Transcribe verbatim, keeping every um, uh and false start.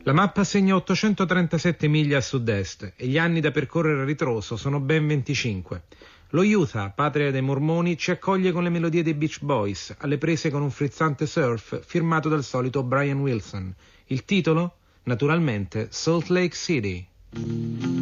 La mappa segna ottocentotrentasette miglia a sud-est e gli anni da percorrere a ritroso sono ben venticinque. Lo Utah, patria dei mormoni, ci accoglie con le melodie dei Beach Boys, alle prese con un frizzante surf firmato dal solito Brian Wilson. Il titolo? Naturalmente Salt Lake City.